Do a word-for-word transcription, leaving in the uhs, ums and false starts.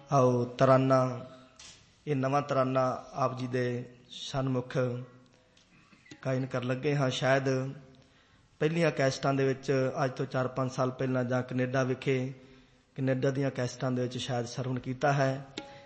आओ तराना, ये नवा तराना आप जी दे सन्मुख गायन कर लगे हाँ। शायद पहलियां कैसटां दे विच अज तो चार पांच साल पहला जां कनेडा विखे कनेडा दीयां कैसटां दे विच शायद सरवण कीता है।